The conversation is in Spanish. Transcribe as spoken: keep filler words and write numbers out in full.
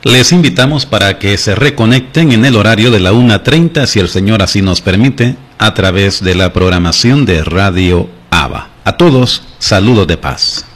Les invitamos para que se reconecten en el horario de la una treinta, si el Señor así nos permite, a través de la programación de Radio A B A. A todos, saludos de paz.